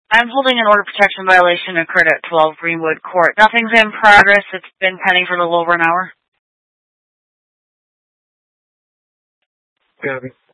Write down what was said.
I'm holding an order protection violation occurred at 12 Greenwood Court. Nothing's in progress. It's been pending for a little over an hour. Copy.